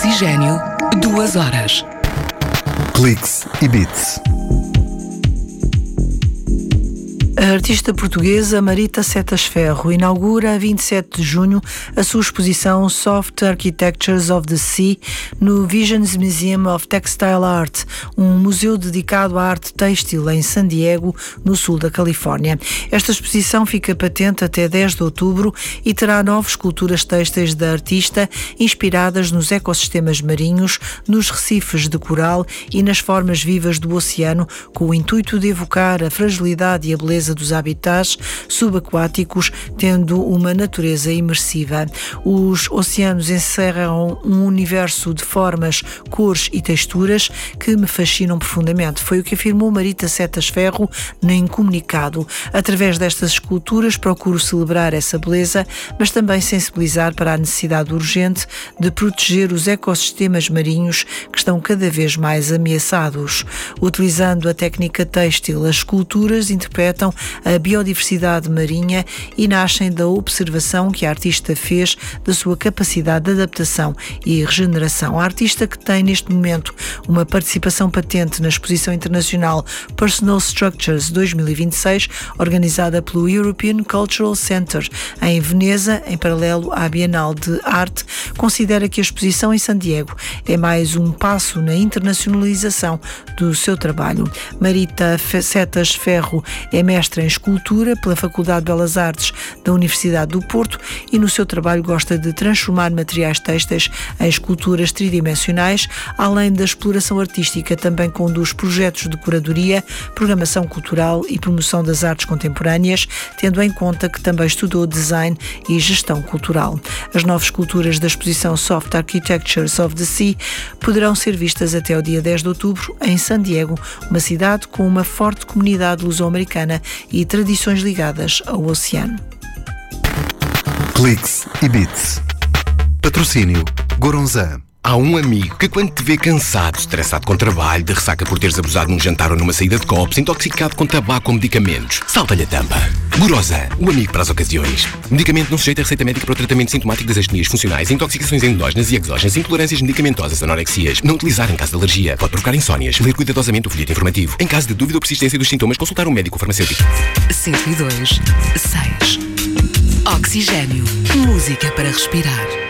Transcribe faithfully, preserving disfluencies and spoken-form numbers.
Oxigênio, duas horas. Cliques e Beats. A artista portuguesa Marita Setas Ferro inaugura a vinte e sete de junho a sua exposição Soft Architectures of the Sea no Visions Museum of Textile Art, um museu dedicado à arte têxtil em San Diego, no sul da Califórnia. Esta exposição fica patente até dez de outubro e terá nove esculturas têxteis da artista inspiradas nos ecossistemas marinhos, nos recifes de coral e nas formas vivas do oceano, com o intuito de evocar a fragilidade e a beleza dos habitats subaquáticos, tendo uma natureza imersiva. Os oceanos encerram um universo de formas, cores e texturas que me fascinam profundamente. Foi o que afirmou Marita Setas Ferro em comunicado. Através destas esculturas procuro celebrar essa beleza, mas também sensibilizar para a necessidade urgente de proteger os ecossistemas marinhos que estão cada vez mais ameaçados. Utilizando a técnica têxtil, as esculturas interpretam a biodiversidade marinha e nascem da observação que a artista fez da sua capacidade de adaptação e regeneração. A artista, que tem neste momento uma participação patente na exposição internacional Personal Structures dois mil e vinte e seis, organizada pelo European Cultural Center em Veneza, em paralelo à Bienal de Arte, considera que a exposição em San Diego é mais um passo na internacionalização do seu trabalho. Marita Setas Ferro é mestre em escultura pela Faculdade de Belas Artes da Universidade do Porto e no seu trabalho gosta de transformar materiais têxteis em esculturas tridimensionais. Além da exploração artística, também conduz projetos de curadoria, programação cultural e promoção das artes contemporâneas, tendo em conta que também estudou design e gestão cultural. As nove esculturas da exposição Soft Architectures of the Sea poderão ser vistas até o dia dez de outubro em San Diego, uma cidade com uma forte comunidade luso-americana e tradições ligadas ao oceano. Cliques e Beats. Patrocínio Goronzan. Há um amigo que, quando te vê cansado, estressado com trabalho, de ressaca por teres abusado num jantar ou numa saída de copos, intoxicado com tabaco ou medicamentos, salta-lhe a tampa. Goronzan, o amigo para as ocasiões. Medicamento não sujeito a receita médica para o tratamento sintomático das astenias funcionais, intoxicações endógenas e exógenas, intolerâncias medicamentosas, anorexias. Não utilizar em caso de alergia. Pode provocar insónias. Ler cuidadosamente o folheto informativo. Em caso de dúvida ou persistência dos sintomas, consultar um médico farmacêutico. cento e dois, seis. Oxigênio. Música para respirar.